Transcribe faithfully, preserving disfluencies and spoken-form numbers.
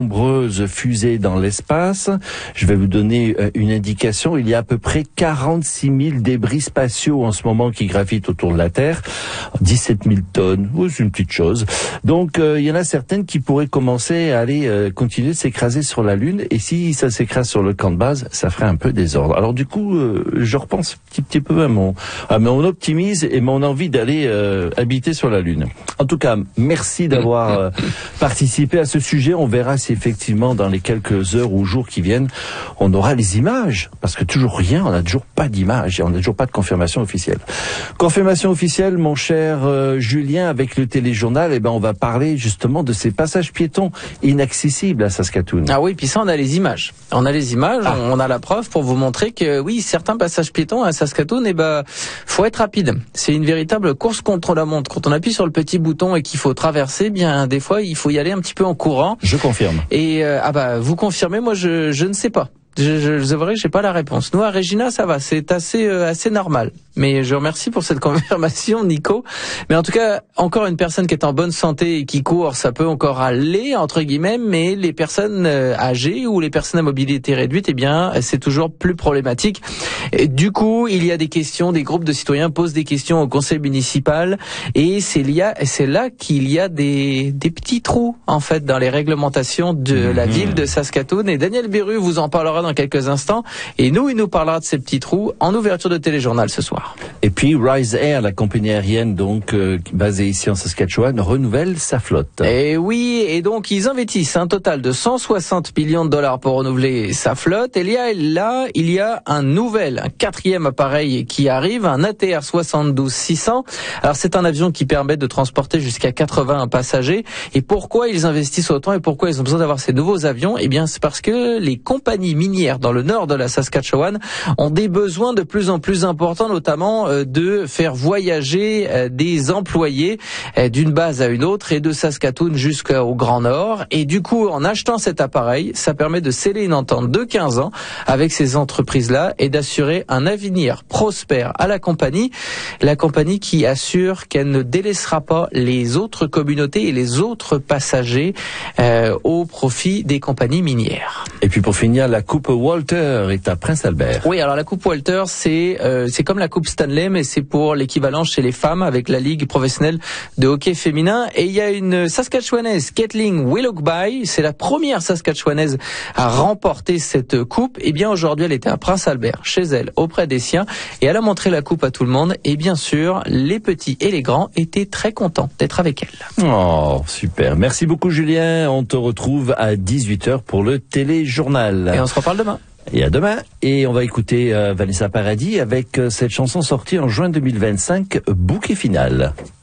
nombreuses fusées dans l'espace. Je vais vous donner une indication. Il y a à peu près quarante-six mille débris spatiaux en ce moment qui gravitent autour de la Terre. dix-sept mille tonnes. Oh, c'est une petite chose. Donc, euh, il y en a certaines qui pourraient commencer à aller euh, continuer de s'écraser sur la Lune. Et si ça s'écrase sur le camp de base, ça ferait un peu désordre. Alors du coup, euh, je repense un petit, petit peu à mon, à mon optimisme et mon envie d'aller euh, habiter sur la Lune. En tout cas, merci d'avoir euh, participé à ce sujet. On verra si effectivement dans les quelques heures ou jours qui viennent, on aura les images, parce que toujours rien, on n'a toujours pas d'image et on n'a toujours pas de confirmation officielle. Confirmation officielle, mon cher euh, Julien, avec le téléjournal, eh ben on va parler justement de ces passages piétons inaccessibles à Saskatoon. Ah oui, puis ça on a les images. On a les images, ah. on a la preuve pour vous montrer que oui, certains passages piétons à Saskatoon, eh ben faut être rapide. C'est une véritable course contre la montre. Quand on appuie sur le petit bouton et qu'il faut traverser, bien des fois il faut y aller un petit peu en courant. Je confirme. Et euh, ah bah vous confirmez, moi je je ne sais pas. Je, je, c'est vrai, j'ai pas la réponse. Nous à Regina, ça va, c'est assez euh, assez normal. Mais je remercie pour cette confirmation, Nico. Mais en tout cas, encore une personne qui est en bonne santé et qui court, ça peut encore aller entre guillemets. Mais les personnes euh, âgées ou les personnes à mobilité réduite, eh bien, c'est toujours plus problématique. Et du coup, il y a des questions, des groupes de citoyens posent des questions au conseil municipal, et c'est là, c'est là qu'il y a des des petits trous en fait dans les réglementations de mmh. la ville de Saskatoon. Et Daniel Beru vous en parlera dans quelques instants, et nous, il nous parlera de ces petits trous en ouverture de téléjournal ce soir. Et puis Rise Air, la compagnie aérienne donc euh, basée ici en Saskatchewan, renouvelle sa flotte. Et oui, et donc ils investissent un total de cent soixante millions de dollars pour renouveler sa flotte. Et il y a là, il y a un nouvel, un quatrième appareil qui arrive, un A T R soixante-douze six cents. Alors c'est un avion qui permet de transporter jusqu'à quatre-vingts passagers. Et pourquoi ils investissent autant et pourquoi ils ont besoin d'avoir ces nouveaux avions? Eh bien, c'est parce que les compagnies minières dans le nord de la Saskatchewan ont des besoins de plus en plus importants, notamment euh, de faire voyager euh, des employés euh, d'une base à une autre et de Saskatoon jusqu'au Grand Nord. Et du coup, en achetant cet appareil, ça permet de sceller une entente de quinze ans avec ces entreprises-là et d'assurer un avenir prospère à la compagnie. La compagnie qui assure qu'elle ne délaissera pas les autres communautés et les autres passagers euh, au profit des compagnies minières. Et puis pour finir, la Coupe Walter est à Prince Albert. Oui, alors la Coupe Walter, c'est euh, c'est comme la Coupe Stanley, mais c'est pour l'équivalent chez les femmes avec la Ligue professionnelle de hockey féminin. Et il y a une Saskatchewanaise, Kathleen Willoughby, c'est la première Saskatchewanaise à remporter cette coupe. Et bien aujourd'hui, elle était à Prince Albert, chez elle, auprès des siens, et elle a montré la coupe à tout le monde. Et bien sûr, les petits et les grands étaient très contents d'être avec elle. Oh, super. Merci beaucoup, Julien. On te retrouve à dix-huit heures pour le téléjournal. Et on se reparle demain. Et à demain. Et on va écouter euh, Vanessa Paradis avec euh, cette chanson sortie en juin deux mille vingt-cinq, Bouquet final.